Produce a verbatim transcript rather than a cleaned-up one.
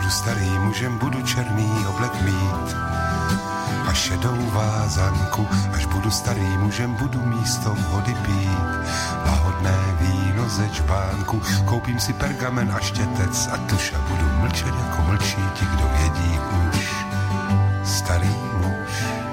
budu starý mužem, budu černý oblek mít a šedou vázanku. Až budu starý mužem, budu místo vody pít lahodné víno ze čbánku. Koupím si pergamen a štětec a tuš a budu mlčet jako mlčí ti, kdo vědí už. Starý